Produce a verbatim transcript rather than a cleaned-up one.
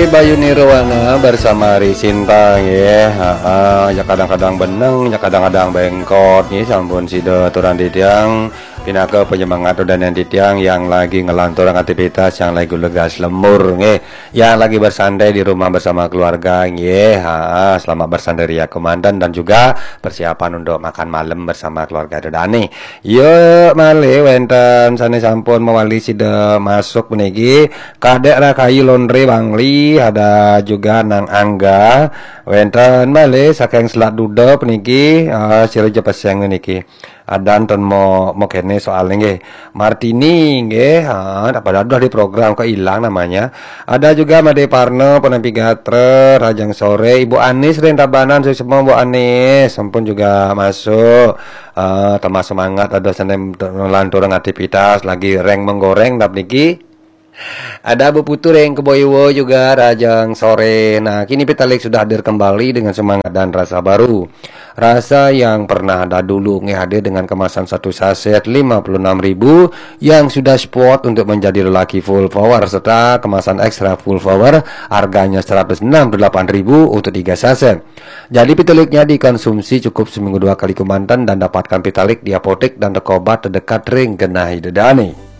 Bayu Nirwana bersama Risinta ya. Heeh, ya kadang-kadang beneng, ya kadang-kadang bengkot nih sampun sida aturan ditiang pinaka penyemangat dan yang ditiang yang lagi ngelanturang aktivitas yang lagi legas lemur nggih, yang lagi bersantai di rumah bersama keluarga nggih. Heeh, selamat bersantai ya komandan dan juga persiapan untuk makan malam bersama keluarga Dodani. Yo malih wenten sane sampun mewali sida masuk meniki kadek Rakai Laundry Bangli, ada juga Nang Angga wenten malih saking Selat Duda peniki uh, sireja peseng niki. Ada anton mau mau kene soalnya nggih. Martini nggih, ha pada udah di program kok ilang namanya. Ada juga Made Parno Penempi Gatre, Rajang Sore, Ibu Anis Rentabanan semua Bu Anis, sampun juga masuk. Uh, tambah semangat ada senem lanturang aktivitas lagi reng menggoreng dap niki. Ada Bu Putu yang ke Boywo juga Rajang Sore. Nah kini Petalik sudah hadir kembali dengan semangat dan rasa baru. Rasa yang pernah ada dulu nih hadir dengan kemasan satu saset lima puluh enam ribu yang sudah spot untuk menjadi lelaki full power, serta kemasan ekstra full power harganya seratus enam puluh delapan ribu untuk tiga saset. Jadi Petaliknya dikonsumsi cukup seminggu dua kali kemantan dan dapatkan Petalik di apotek dan toko obat terdekat ring Genahi Dedani.